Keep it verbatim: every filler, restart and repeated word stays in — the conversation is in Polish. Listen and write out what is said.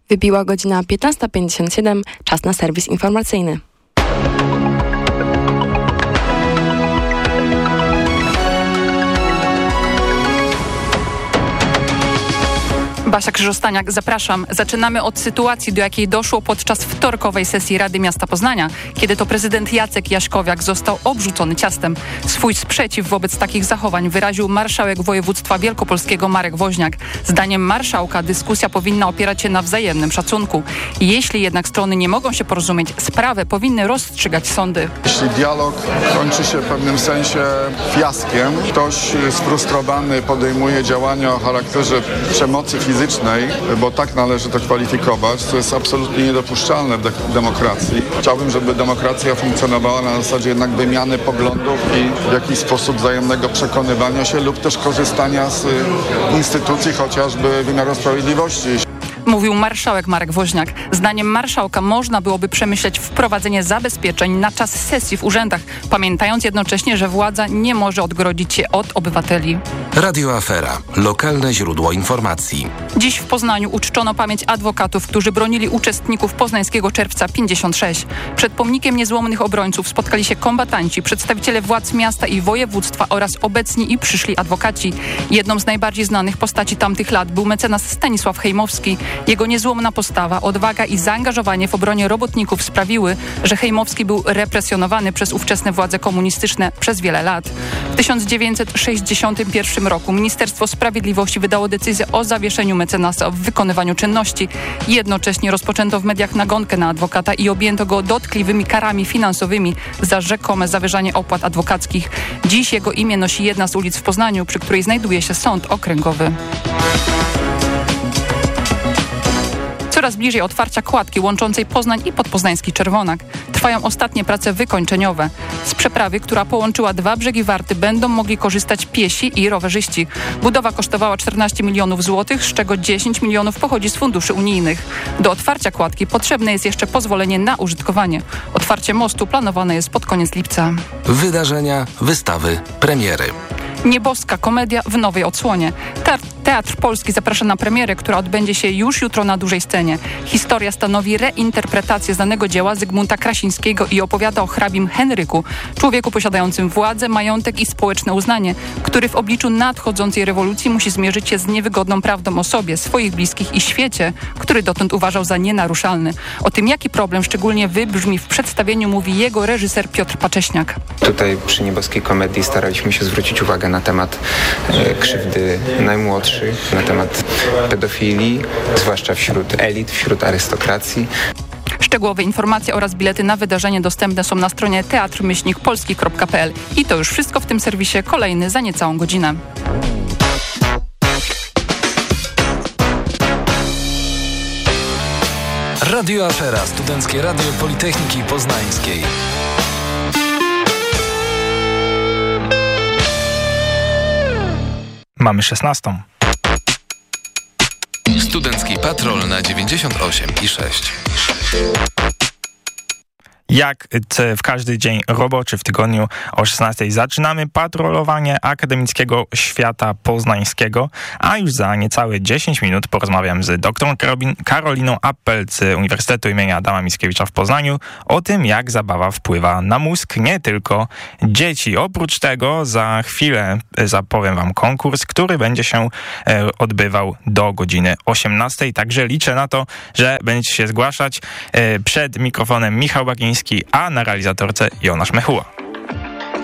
Wybiła godzina piętnasta pięćdziesiąt siedem, czas na serwis informacyjny. Basia Krzyżostaniak, zapraszam. Zaczynamy od sytuacji, do jakiej doszło podczas wtorkowej sesji Rady Miasta Poznania, kiedy to prezydent Jacek Jaśkowiak został obrzucony ciastem. Swój sprzeciw wobec takich zachowań wyraził marszałek województwa wielkopolskiego Marek Woźniak. Zdaniem marszałka dyskusja powinna opierać się na wzajemnym szacunku. Jeśli jednak strony nie mogą się porozumieć, sprawę powinny rozstrzygać sądy. Jeśli dialog kończy się w pewnym sensie fiaskiem, ktoś sfrustrowany podejmuje działania o charakterze przemocy fizycznej, bo tak należy to kwalifikować, co jest absolutnie niedopuszczalne w de- demokracji. Chciałbym, żeby demokracja funkcjonowała na zasadzie jednak wymiany poglądów i w jakiś sposób wzajemnego przekonywania się lub też korzystania z instytucji, chociażby wymiaru sprawiedliwości. Mówił marszałek Marek Woźniak. Zdaniem marszałka można byłoby przemyśleć wprowadzenie zabezpieczeń na czas sesji w urzędach, pamiętając jednocześnie, że władza nie może odgrodzić się od obywateli. Radio Afera. Lokalne źródło informacji. Dziś w Poznaniu uczczono pamięć adwokatów, którzy bronili uczestników poznańskiego Czerwca pięćdziesiąt sześć. Przed pomnikiem niezłomnych obrońców spotkali się kombatanci, przedstawiciele władz miasta i województwa oraz obecni i przyszli adwokaci. Jedną z najbardziej znanych postaci tamtych lat był mecenas Stanisław Hejmowski. Jego niezłomna postawa, odwaga i zaangażowanie w obronie robotników sprawiły, że Hejmowski był represjonowany przez ówczesne władze komunistyczne przez wiele lat. W tysiąc dziewięćset sześćdziesiątym pierwszym roku Ministerstwo Sprawiedliwości wydało decyzję o zawieszeniu mecenasa w wykonywaniu czynności. Jednocześnie rozpoczęto w mediach nagonkę na adwokata i objęto go dotkliwymi karami finansowymi za rzekome zawyżanie opłat adwokackich. Dziś jego imię nosi jedna z ulic w Poznaniu, przy której znajduje się sąd okręgowy. Coraz bliżej otwarcia kładki łączącej Poznań i podpoznański Czerwonak. Trwają ostatnie prace wykończeniowe. Z przeprawy, która połączyła dwa brzegi Warty, będą mogli korzystać piesi i rowerzyści. Budowa kosztowała czternaście milionów złotych, z czego dziesięć milionów pochodzi z funduszy unijnych. Do otwarcia kładki potrzebne jest jeszcze pozwolenie na użytkowanie. Otwarcie mostu planowane jest pod koniec lipca. Wydarzenia, wystawy, premiery. Nieboska komedia w nowej odsłonie. Teatr, Teatr Polski zaprasza na premierę, która odbędzie się już jutro na dużej scenie. Historia stanowi reinterpretację znanego dzieła Zygmunta Krasińskiego i opowiada o hrabim Henryku, człowieku posiadającym władzę, majątek i społeczne uznanie, który w obliczu nadchodzącej rewolucji musi zmierzyć się z niewygodną prawdą o sobie, swoich bliskich i świecie, który dotąd uważał za nienaruszalny. O tym, jaki problem szczególnie wybrzmi w przedstawieniu, mówi jego reżyser Piotr Pacześniak. Tutaj przy Nieboskiej komedii staraliśmy się zwrócić uwagę na temat e, krzywdy najmłodszych, na temat pedofilii, zwłaszcza wśród elit, wśród arystokracji. Szczegółowe informacje oraz bilety na wydarzenie dostępne są na stronie teatr myślnik polski kropka p l. I to już wszystko w tym serwisie. Kolejny za niecałą godzinę. Radio Afera, Studenckie Radio Politechniki Poznańskiej. Mamy szesnastą. Studencki Patrol na dziewięćdziesiąt osiem i sześć. Jak w każdy dzień roboczy w tygodniu o szesnastej zaczynamy patrolowanie akademickiego świata poznańskiego, a już za niecałe dziesięć minut porozmawiam z doktorą Karoliną Appel z Uniwersytetu imienia Adama Mickiewicza w Poznaniu o tym, jak zabawa wpływa na mózg nie tylko dzieci. Oprócz tego za chwilę zapowiem wam konkurs, który będzie się odbywał do godziny osiemnastej, także liczę na to, że będziecie się zgłaszać. Przed mikrofonem Michał Bagiński, a na realizatorce Jonasz Mechuła.